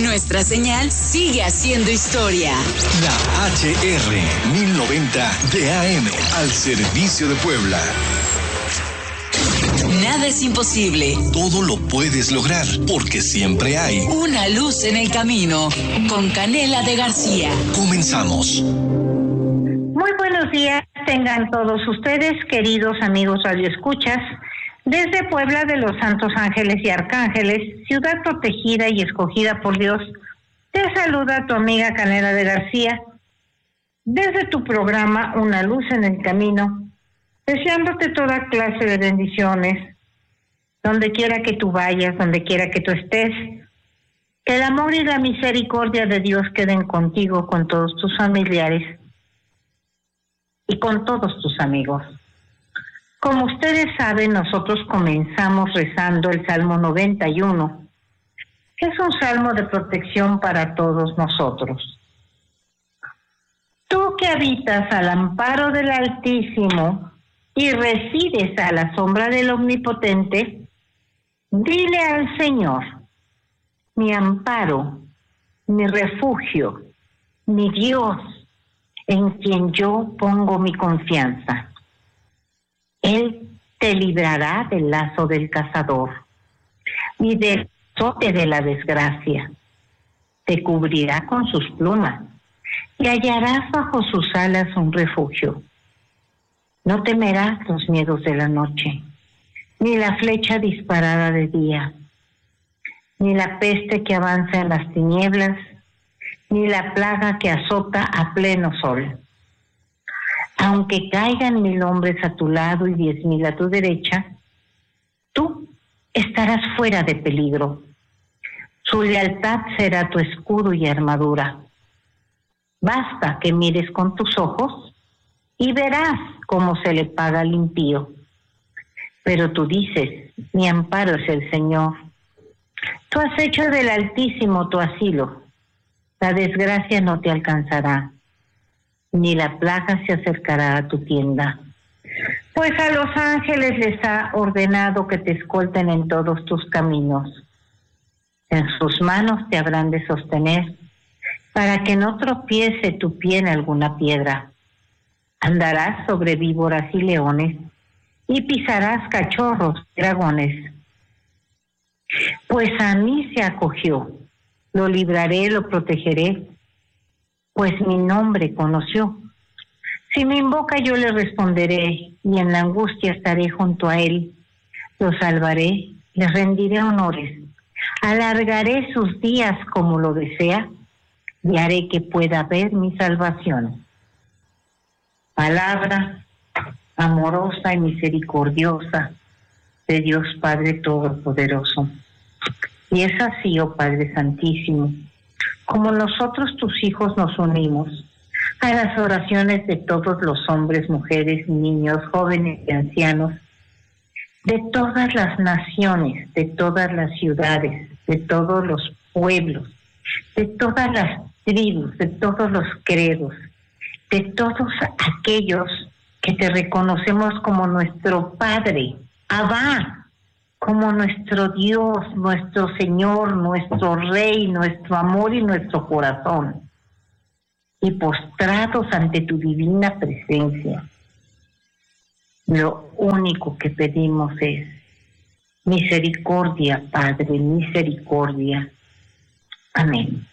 Nuestra señal sigue haciendo historia. La HR 1090 de AM al servicio de Puebla. Nada es imposible. Todo lo puedes lograr porque siempre hay una luz en el camino. Con Canela de García. Comenzamos. Muy buenos días tengan todos ustedes, queridos amigos radioescuchas. Desde Puebla de los Santos Ángeles y Arcángeles, ciudad protegida y escogida por Dios, te saluda tu amiga Canela de García. Desde tu programa Una Luz en el Camino, deseándote toda clase de bendiciones, donde quiera que tú vayas, donde quiera que tú estés, que el amor y la misericordia de Dios queden contigo, con todos tus familiares y con todos tus amigos. Como ustedes saben, nosotros comenzamos rezando el Salmo 91, que es un salmo de protección para todos nosotros. Tú que habitas al amparo del Altísimo y resides a la sombra del Omnipotente, dile al Señor: mi amparo, mi refugio, mi Dios, en quien yo pongo mi confianza. Él te librará del lazo del cazador y del azote de la desgracia. Te cubrirá con sus plumas y hallarás bajo sus alas un refugio. No temerás los miedos de la noche, ni la flecha disparada de día, ni la peste que avanza en las tinieblas, ni la plaga que azota a pleno sol. Aunque caigan 1000 hombres a tu lado y 10,000 a tu derecha, tú estarás fuera de peligro. Su lealtad será tu escudo y armadura. Basta que mires con tus ojos y verás cómo se le paga al impío. Pero tú dices: mi amparo es el Señor. Tú has hecho del Altísimo tu asilo. La desgracia no te alcanzará, ni la plaga se acercará a tu tienda. Pues a los ángeles les ha ordenado que te escolten en todos tus caminos. En sus manos te habrán de sostener, para que no tropiece tu pie en alguna piedra. Andarás sobre víboras y leones, y pisarás cachorros y dragones. Pues a mí se acogió, lo libraré, lo protegeré, pues mi nombre conoció. Si me invoca, yo le responderé, y en la angustia estaré junto a él. Lo salvaré, le rendiré honores, alargaré sus días como lo desea, y haré que pueda ver mi salvación. Palabra amorosa y misericordiosa de Dios Padre Todopoderoso. Y es así, oh Padre Santísimo, como nosotros tus hijos nos unimos a las oraciones de todos los hombres, mujeres, niños, jóvenes y ancianos, de todas las naciones, de todas las ciudades, de todos los pueblos, de todas las tribus, de todos los credos, de todos aquellos que te reconocemos como nuestro Padre, Abba, como nuestro Dios, nuestro Señor, nuestro Rey, nuestro amor y nuestro corazón, y postrados ante tu divina presencia. Lo único que pedimos es misericordia, Padre, misericordia. Amén.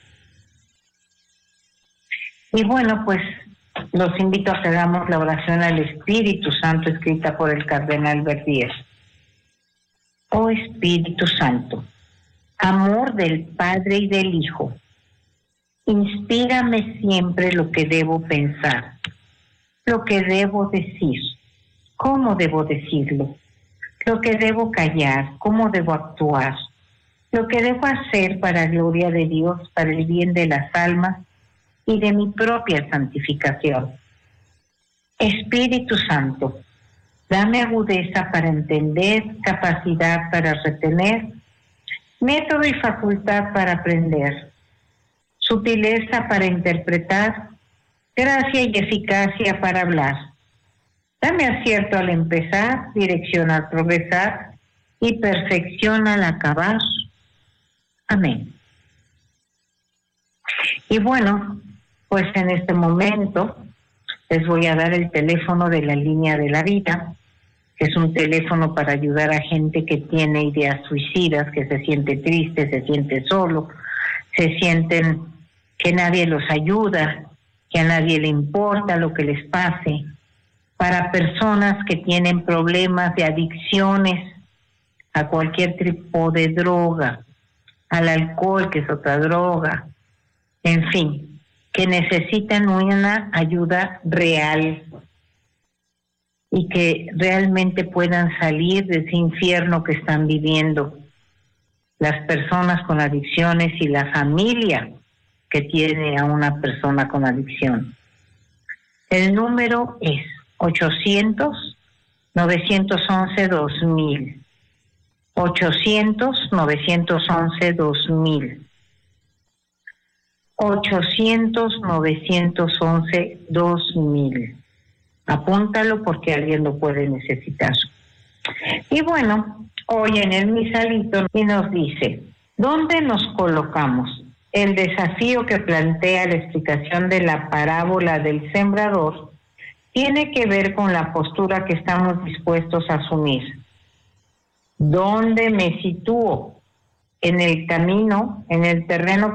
Y bueno, pues los invito a que hagamos la oración al Espíritu Santo escrita por el Cardenal Verdier. Oh Espíritu Santo, amor del Padre y del Hijo, inspírame siempre lo que debo pensar, lo que debo decir, cómo debo decirlo, lo que debo callar, cómo debo actuar, lo que debo hacer para la gloria de Dios, para el bien de las almas y de mi propia santificación. Espíritu Santo, dame agudeza para entender, capacidad para retener, método y facultad para aprender, sutileza para interpretar, gracia y eficacia para hablar. Dame acierto al empezar, dirección al progresar y perfección al acabar. Amén. Y bueno, pues en este momento les voy a dar el teléfono de la Línea de la Vida, que es un teléfono para ayudar a gente que tiene ideas suicidas, que se siente triste, se siente solo, se sienten que nadie los ayuda, que a nadie le importa lo que les pase. Para personas que tienen problemas de adicciones a cualquier tipo de droga, al alcohol, que es otra droga, en fin, que necesitan una ayuda real y que realmente puedan salir de ese infierno que están viviendo las personas con adicciones y la familia que tiene a una persona con adicción. El número es 800-911-2000. 800-911-2000. 800-911-2000. Apúntalo porque alguien lo puede necesitar. Y bueno, hoy en el misalito nos dice, ¿dónde nos colocamos? El desafío que plantea la explicación de la parábola del sembrador tiene que ver con la postura que estamos dispuestos a asumir. ¿Dónde me sitúo? ¿En el camino, en el terreno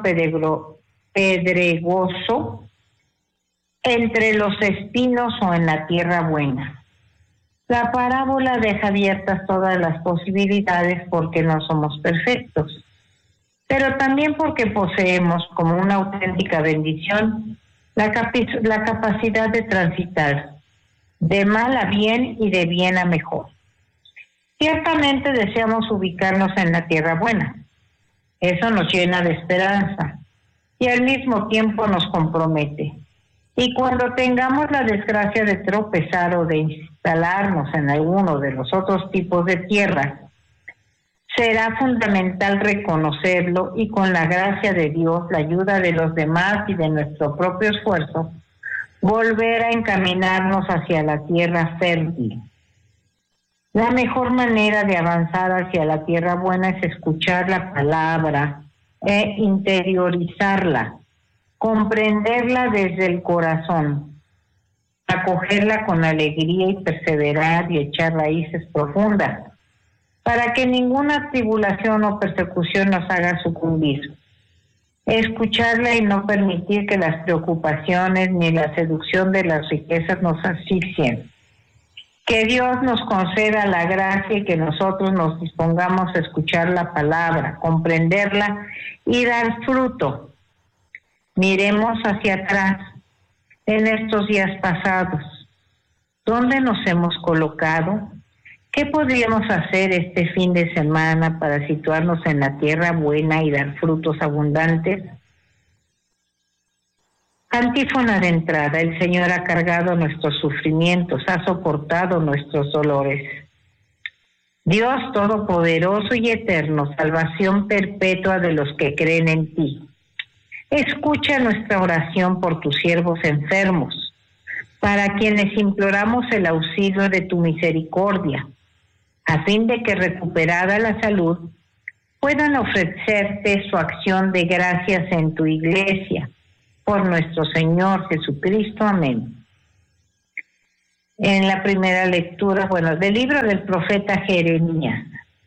pedregoso, entre los espinos o en la tierra buena? La parábola deja abiertas todas las posibilidades porque no somos perfectos, pero también porque poseemos como una auténtica bendición la capacidad de transitar de mal a bien y de bien a mejor. Ciertamente deseamos ubicarnos en la tierra buena. Eso nos llena de esperanza y al mismo tiempo nos compromete. Y cuando tengamos la desgracia de tropezar o de instalarnos en alguno de los otros tipos de tierra, será fundamental reconocerlo y con la gracia de Dios, la ayuda de los demás y de nuestro propio esfuerzo, volver a encaminarnos hacia la tierra fértil. La mejor manera de avanzar hacia la tierra buena es escuchar la palabra e interiorizarla, comprenderla desde el corazón, acogerla con alegría y perseverar y echar raíces profundas, para que ninguna tribulación o persecución nos haga sucumbir. Escucharla y no permitir que las preocupaciones ni la seducción de las riquezas nos asfixien. Que Dios nos conceda la gracia y que nosotros nos dispongamos a escuchar la palabra, comprenderla y dar fruto. Miremos hacia atrás en estos días pasados. ¿Dónde nos hemos colocado? ¿Qué podríamos hacer este fin de semana para situarnos en la tierra buena y dar frutos abundantes? Antífona de entrada: el Señor ha cargado nuestros sufrimientos, ha soportado nuestros dolores. Dios Todopoderoso y Eterno, salvación perpetua de los que creen en ti. Escucha nuestra oración por tus siervos enfermos, para quienes imploramos el auxilio de tu misericordia, a fin de que, recuperada la salud, puedan ofrecerte su acción de gracias en tu iglesia, por nuestro Señor Jesucristo. Amén. En la primera lectura, del libro del profeta Jeremías.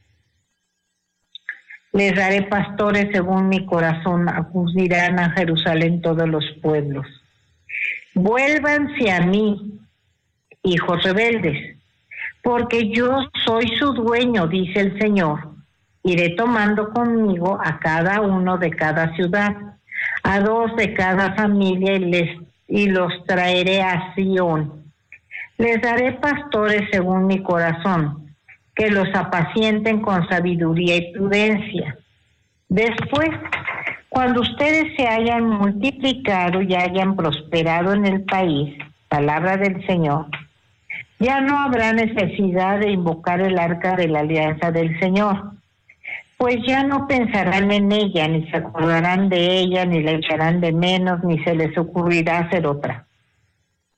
Les daré pastores según mi corazón, acudirán a Jerusalén todos los pueblos. Vuélvanse a mí, hijos rebeldes, porque yo soy su dueño, dice el Señor. Iré tomando conmigo a cada uno de cada ciudad, a 2 de cada familia, y los traeré a Sión. Les daré pastores según mi corazón, que los apacienten con sabiduría y prudencia. Después, cuando ustedes se hayan multiplicado y hayan prosperado en el país, palabra del Señor, ya no habrá necesidad de invocar el arca de la alianza del Señor, pues ya no pensarán en ella, ni se acordarán de ella, ni la echarán de menos, ni se les ocurrirá hacer otra.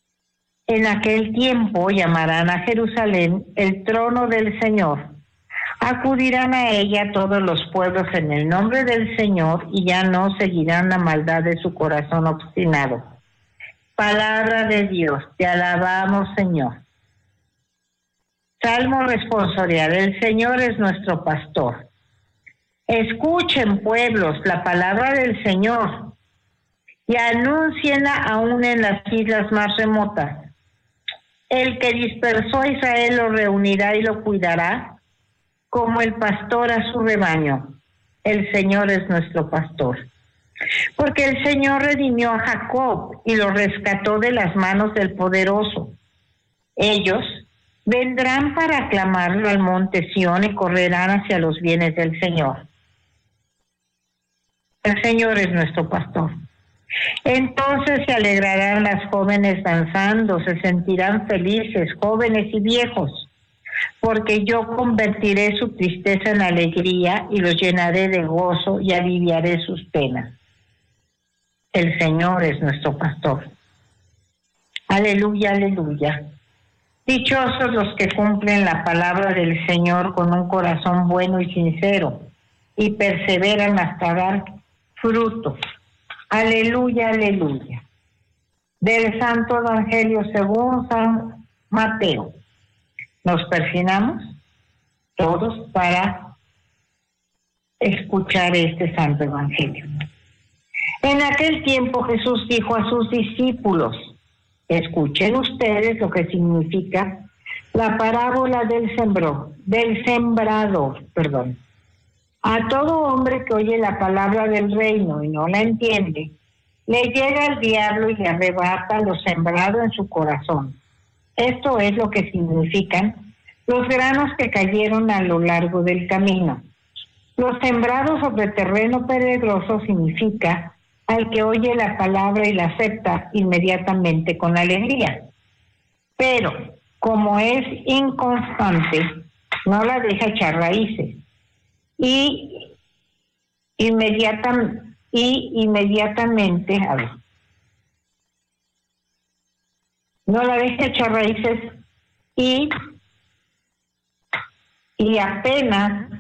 En aquel tiempo llamarán a Jerusalén el trono del Señor, Acudirán a ella todos los pueblos en el nombre del Señor y ya no seguirán la maldad de su corazón obstinado. Palabra de Dios, te alabamos, Señor. Salmo responsorial, el Señor es nuestro pastor. Escuchen, pueblos, la palabra del Señor y anúncienla aún en las islas más remotas. El que dispersó a Israel lo reunirá y lo cuidará, como el pastor a su rebaño. El Señor es nuestro pastor. Porque el Señor redimió a Jacob y lo rescató de las manos del poderoso. Ellos vendrán para aclamarlo al monte Sión y correrán hacia los bienes del Señor. El Señor es nuestro pastor. Entonces se alegrarán las jóvenes danzando, se sentirán felices, jóvenes y viejos, porque yo convertiré su tristeza en alegría y los llenaré de gozo y aliviaré sus penas. El Señor es nuestro pastor. Aleluya, aleluya. Dichosos los que cumplen la palabra del Señor con un corazón bueno y sincero y perseveran hasta dar fruto. Aleluya, aleluya. Del Santo Evangelio según San Mateo. Nos persinamos todos para escuchar este Santo Evangelio. En aquel tiempo Jesús dijo a sus discípulos: escuchen ustedes lo que significa la parábola del sembrador. A todo hombre que oye la palabra del reino y no la entiende, le llega el diablo y le arrebata lo sembrado en su corazón. Esto es lo que significan los granos que cayeron a lo largo del camino. Los sembrados sobre terreno pedregoso significa al que oye la palabra y la acepta inmediatamente con alegría. Pero, como es inconstante, no la deja echar raíces. Y inmediatamente, no la deja echar raíces y apenas,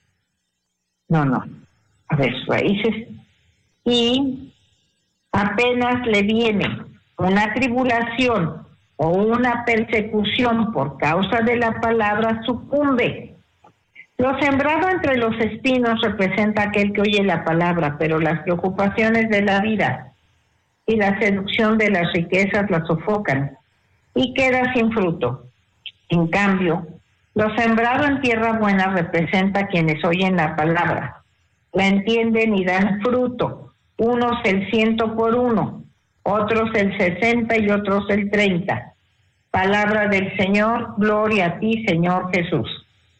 raíces, y apenas le viene una tribulación o una persecución por causa de la palabra, sucumbe. Lo sembrado entre los espinos representa aquel que oye la palabra, pero las preocupaciones de la vida y la seducción de las riquezas la sofocan y queda sin fruto. En cambio, lo sembrado en tierra buena representa a quienes oyen la palabra, la entienden y dan fruto, unos el 100 por 1, otros el 60 y otros el 30. Palabra del Señor, gloria a ti, Señor Jesús.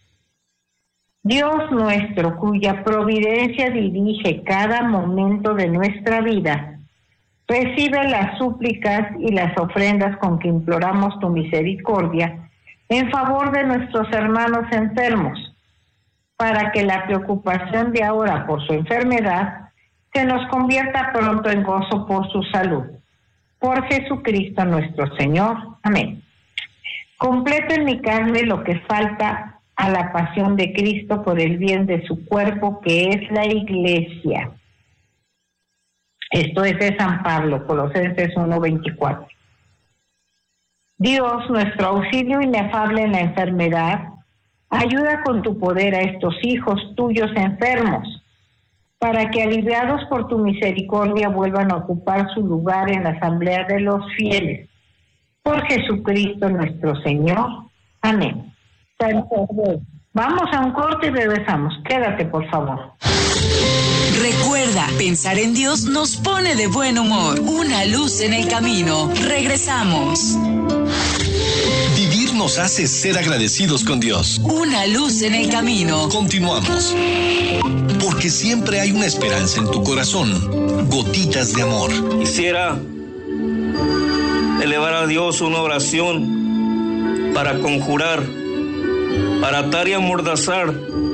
Dios nuestro, cuya providencia dirige cada momento de nuestra vida, recibe las súplicas y las ofrendas con que imploramos tu misericordia en favor de nuestros hermanos enfermos, para que la preocupación de ahora por su enfermedad se nos convierta pronto en gozo por su salud. Por Jesucristo nuestro Señor. Amén. Completo en mi carne lo que falta a la pasión de Cristo por el bien de su cuerpo, que es la Iglesia. Esto es de San Pablo, Colosenses 1:24. Dios, nuestro auxilio inefable en la enfermedad, ayuda con tu poder a estos hijos tuyos enfermos, para que aliviados por tu misericordia vuelvan a ocupar su lugar en la asamblea de los fieles. Por Jesucristo nuestro Señor. Amén. Vamos a un corte y regresamos. Quédate, por favor. Recuerda, pensar en Dios nos pone de buen humor. Una luz en el camino. Regresamos. Vivir nos hace ser agradecidos con Dios. Una luz en el camino. Continuamos. Porque siempre hay una esperanza en tu corazón. Gotitas de amor. Quisiera elevar a Dios una oración para conjurar, para atar y amordazar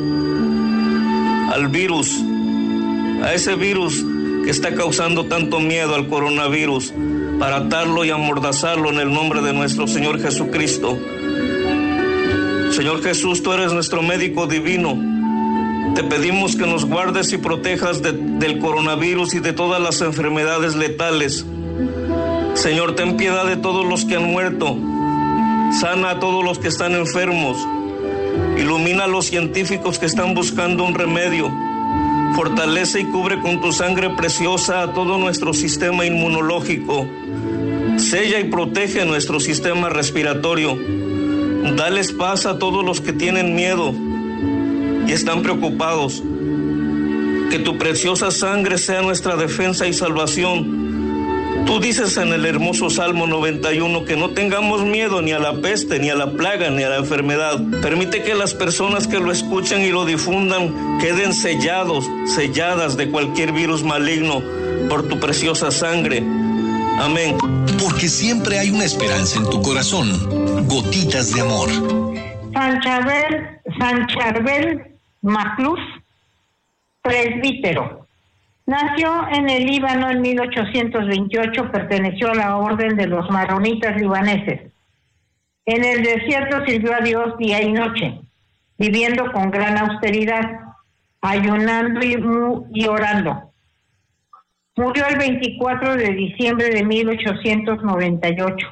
al virus, a ese virus que está causando tanto miedo, al coronavirus, para atarlo y amordazarlo en el nombre de nuestro Señor Jesucristo. Señor Jesús, tú eres nuestro médico divino. Te pedimos que nos guardes y protejas del coronavirus y de todas las enfermedades letales. Señor, ten piedad de todos los que han muerto. Sana a todos los que están enfermos. Ilumina a los científicos que están buscando un remedio. Fortalece y cubre con tu sangre preciosa a todo nuestro sistema inmunológico. Sella y protege nuestro sistema respiratorio. Dales paz a todos los que tienen miedo y están preocupados. Que tu preciosa sangre sea nuestra defensa y salvación. Tú dices en el hermoso Salmo 91 que no tengamos miedo ni a la peste, ni a la plaga, ni a la enfermedad. Permite que las personas que lo escuchen y lo difundan queden selladas de cualquier virus maligno por tu preciosa sangre. Amén. Porque siempre hay una esperanza en tu corazón. Gotitas de amor. San Charbel Makhlouf, presbítero. Nació en el Líbano en 1828, perteneció a la orden de los maronitas libaneses. En el desierto sirvió a Dios día y noche, viviendo con gran austeridad, ayunando y orando. Murió el 24 de diciembre de 1898.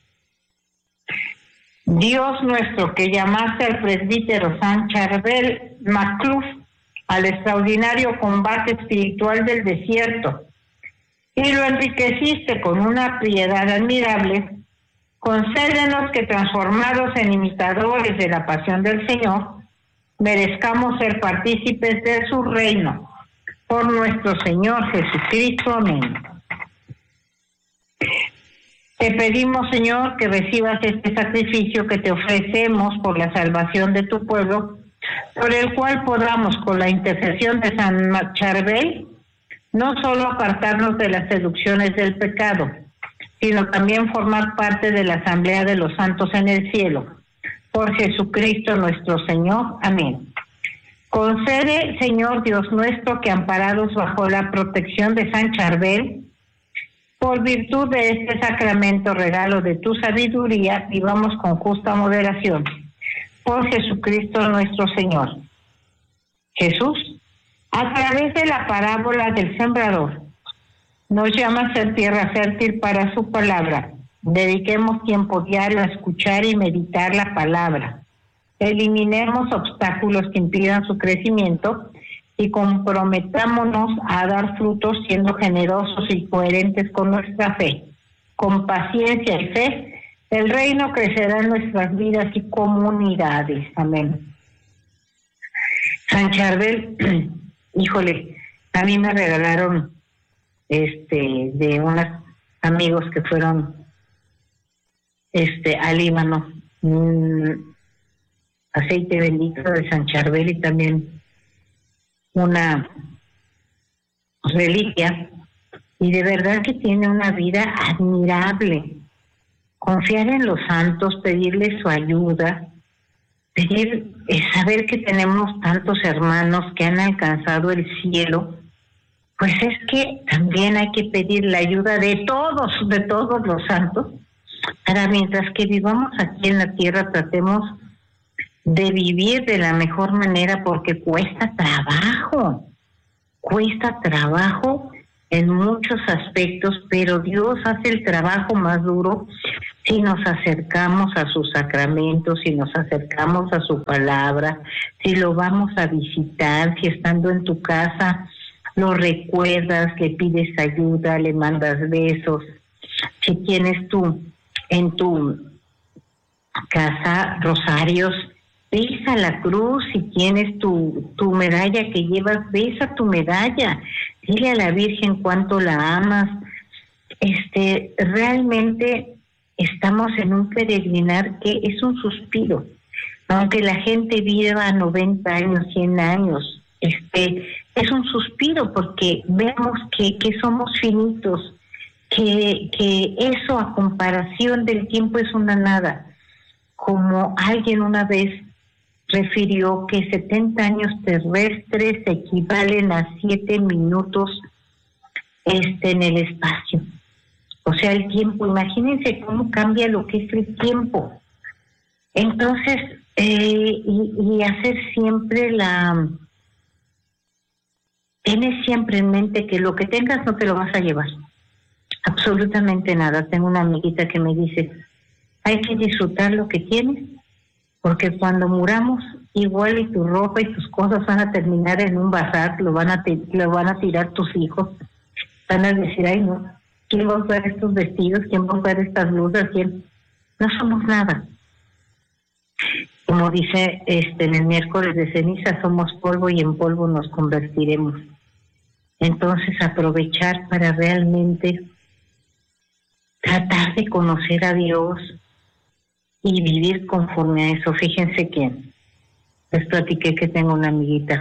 Dios nuestro, que llamaste al presbítero San Charbel Makhlouf al extraordinario combate espiritual del desierto, y lo enriqueciste con una piedad admirable, concédenos que, transformados en imitadores de la pasión del Señor, merezcamos ser partícipes de su reino. Por nuestro Señor Jesucristo. Amén. Te pedimos, Señor, que recibas este sacrificio que te ofrecemos por la salvación de tu pueblo, por el cual podamos, con la intercesión de San Charbel, no solo apartarnos de las seducciones del pecado, sino también formar parte de la asamblea de los santos en el cielo. Por Jesucristo nuestro Señor. Amén. Concede, Señor Dios nuestro, que amparados bajo la protección de San Charbel, por virtud de este sacramento, regalo de tu sabiduría, vivamos con justa moderación. Por Jesucristo nuestro Señor. Jesús, a través de la parábola del sembrador, nos llama a ser tierra fértil para su palabra. Dediquemos tiempo diario a escuchar y meditar la palabra. Eliminemos obstáculos que impidan su crecimiento y comprometámonos a dar frutos siendo generosos y coherentes con nuestra fe. Con paciencia y fe, el reino crecerá en nuestras vidas y comunidades. Amén. San Charbel, híjole, a mí me regalaron de unos amigos que fueron al Líbano, aceite bendito de San Charbel y también una reliquia, y de verdad que tiene una vida admirable. Confiar en los santos, pedirles su ayuda, saber que tenemos tantos hermanos que han alcanzado el cielo, pues es que también hay que pedir la ayuda de todos los santos, para mientras que vivamos aquí en la tierra tratemos de vivir de la mejor manera, porque cuesta trabajo en muchos aspectos, pero Dios hace el trabajo más duro si nos acercamos a sus sacramentos, si nos acercamos a su palabra, si lo vamos a visitar, si estando en tu casa lo recuerdas, le pides ayuda, le mandas besos. Si tienes tú en tu casa rosarios, besa la cruz. Si tienes tu medalla que llevas, besa tu medalla. Dile a la Virgen cuánto la amas. Realmente estamos en un peregrinar que es un suspiro. Aunque la gente viva 90 años, 100 años, es un suspiro, porque vemos que somos finitos, que eso a comparación del tiempo es una nada. Como alguien una vez refirió que 70 años terrestres equivalen a 7 minutos en el espacio. O sea, el tiempo, imagínense cómo cambia lo que es el tiempo. Entonces, y hacer siempre tienes siempre en mente que lo que tengas no te lo vas a llevar, absolutamente nada. Tengo una amiguita que me dice, hay que disfrutar lo que tienes, porque cuando muramos, igual y tu ropa y tus cosas van a terminar en un bazar, lo van a tirar tus hijos, van a decir, ay no, ¿quién va a usar estos vestidos? ¿Quién va a usar estas blusas? ¿Quién? No somos nada. Como dice en el miércoles de ceniza, somos polvo y en polvo nos convertiremos. Entonces aprovechar para realmente tratar de conocer a Dios y vivir conforme a eso. Fíjense que les platiqué que tengo una amiguita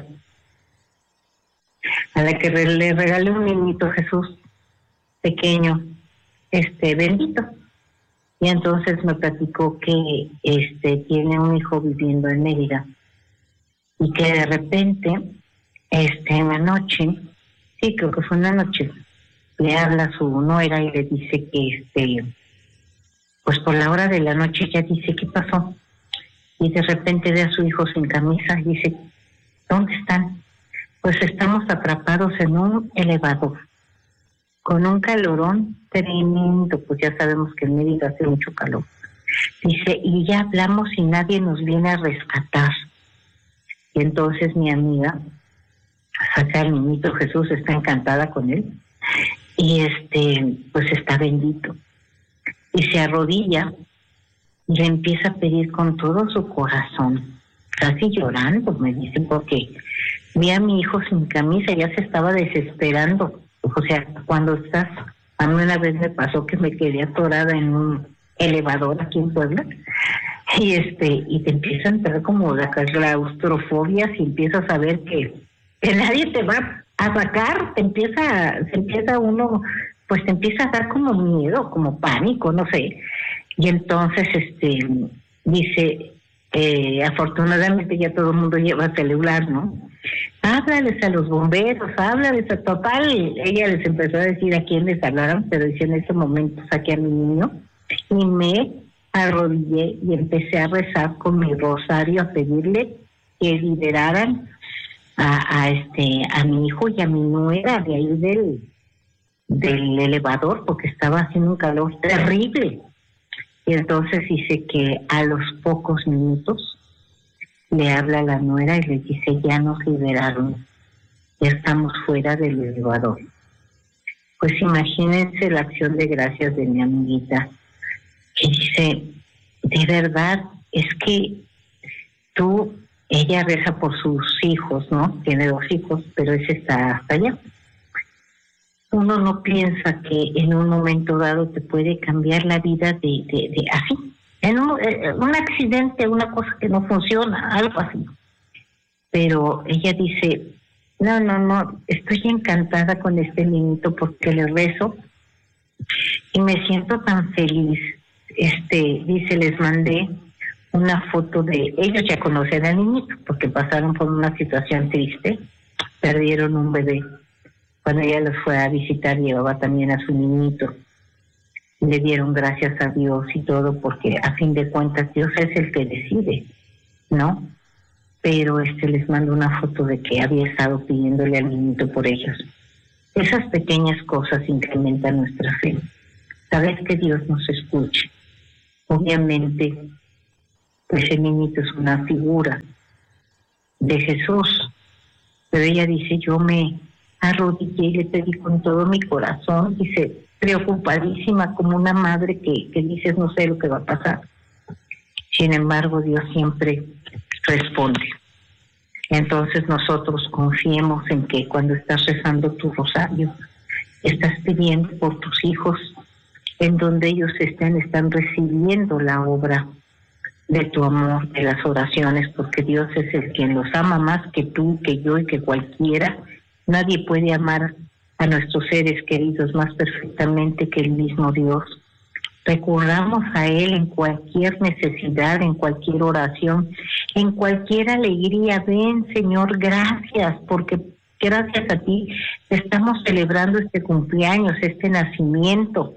a la que le regalé un niñito Jesús pequeño, bendito. Y entonces me platicó que tiene un hijo viviendo en Mérida y que de repente en la noche, sí, creo que fue en la noche, le habla a su nuera y le dice que pues por la hora de la noche ya dice, ¿qué pasó? Y de repente ve a su hijo sin camisa y dice, ¿dónde están? Pues estamos atrapados en un elevador con un calorón tremendo, pues ya sabemos que en Mérida hace mucho calor. Dice, y ya hablamos y nadie nos viene a rescatar. Y entonces mi amiga saca al niñito Jesús, está encantada con él, y pues está bendito. Y se arrodilla y le empieza a pedir con todo su corazón, casi llorando, me dice, porque vi a mi hijo sin camisa, ya se estaba desesperando. O sea, cuando estás, a mí una vez me pasó que me quedé atorada en un elevador aquí en Puebla, y te empieza a entrar como la claustrofobia, si empiezas a ver que nadie te va a sacar, se empieza uno, pues te empieza a dar como miedo, como pánico, no sé. Y entonces dice, afortunadamente ya todo el mundo lleva celular, ¿no? Háblales a los bomberos, háblales a total. Ella les empezó a decir a quién les hablaron, pero dice, en ese momento saqué a mi niño y me arrodillé y empecé a rezar con mi rosario, a pedirle que liberaran a mi hijo y a mi nuera de ahí del elevador, porque estaba haciendo un calor terrible. Y entonces dice que a los pocos minutos le habla a la nuera y le dice, ya nos liberaron, ya estamos fuera del elevador. Pues imagínense la acción de gracias de mi amiguita, que dice, de verdad, es que ella reza por sus hijos, ¿no? Tiene 2 hijos, pero ese está hasta allá. Uno no piensa que en un momento dado te puede cambiar la vida de así. En un accidente, una cosa que no funciona, algo así. Pero ella dice, no, estoy encantada con este niñito porque le rezo y me siento tan feliz. Dice, les mandé una foto de ellos, ya conocen al niñito porque pasaron por una situación triste, perdieron un bebé. Cuando ella los fue a visitar, llevaba también a su niñito. Le dieron gracias a Dios y todo, porque a fin de cuentas Dios es el que decide, ¿no? Pero les mando una foto de que había estado pidiéndole al niñito por ellos. Esas pequeñas cosas incrementan nuestra fe. Saber que Dios nos escucha. Obviamente, pues el niñito es una figura de Jesús, pero ella dice, yo me arrodillé y le pedí con todo mi corazón, dice, preocupadísima como una madre que dices, no sé lo que va a pasar. Sin embargo, Dios siempre responde. Entonces nosotros confiemos en que cuando estás rezando tu rosario, estás pidiendo por tus hijos, en donde ellos están recibiendo la obra de tu amor, de las oraciones, porque Dios es el quien los ama más que tú, que yo y que cualquiera. Nadie puede amar a nuestros seres queridos más perfectamente que el mismo Dios. Recurramos a Él en cualquier necesidad, en cualquier oración, en cualquier alegría. Ven, Señor, gracias, porque gracias a ti estamos celebrando este cumpleaños, este nacimiento.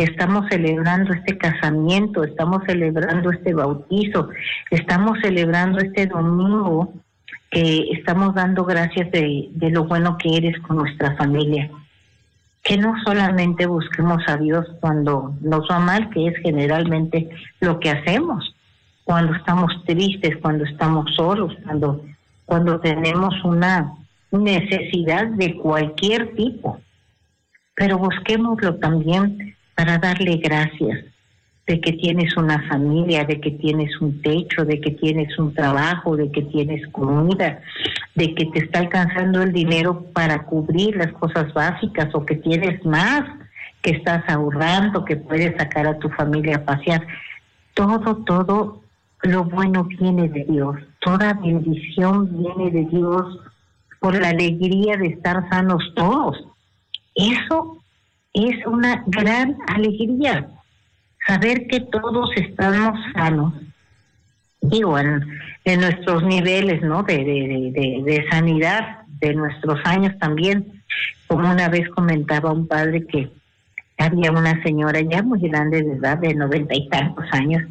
estamos celebrando este casamiento, estamos celebrando este bautizo, estamos celebrando este domingo, que estamos dando gracias de lo bueno que eres con nuestra familia. Que no solamente busquemos a Dios cuando nos va mal, que es generalmente lo que hacemos, cuando estamos tristes, cuando estamos solos, cuando tenemos una necesidad de cualquier tipo, pero busquémoslo también para darle gracias de que tienes una familia, de que tienes un techo, de que tienes un trabajo, de que tienes comida, de que te está alcanzando el dinero para cubrir las cosas básicas, o que tienes más, que estás ahorrando, que puedes sacar a tu familia a pasear. Todo lo bueno viene de Dios, toda bendición viene de Dios por la alegría de estar sanos todos. Eso es una gran alegría, saber que todos estamos sanos. Digo, en nuestros niveles, ¿no? de sanidad, de nuestros años también. Como una vez comentaba un padre que había una señora ya muy grande de edad, de 90 y tantos años,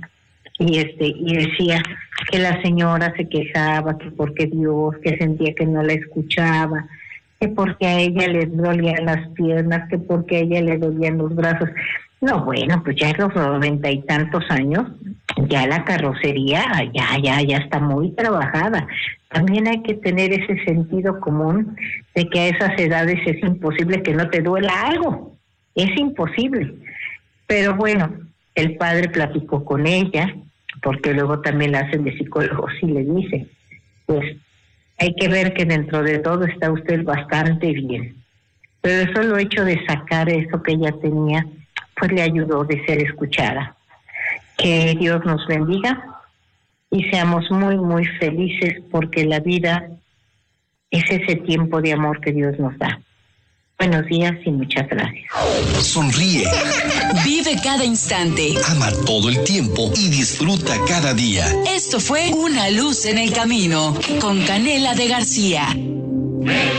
y decía que la señora se quejaba, que porque Dios, que sentía que no la escuchaba, que porque a ella le dolían las piernas, que porque a ella le dolían los brazos. No, bueno, pues ya a los 90 y tantos años, ya la carrocería ya está muy trabajada. También hay que tener ese sentido común de que a esas edades es imposible que no te duela algo. Es imposible. Pero bueno, el padre platicó con ella, porque luego también la hacen de psicólogos, y le dice, pues hay que ver que dentro de todo está usted bastante bien. Pero el solo hecho de sacar eso que ella tenía, pues le ayudó de ser escuchada. Que Dios nos bendiga y seamos muy, muy felices, porque la vida es ese tiempo de amor que Dios nos da. Buenos días y muchas gracias. Sonríe. Vive cada instante. Ama todo el tiempo y disfruta cada día. Esto fue Una Luz en el Camino con Canela de García.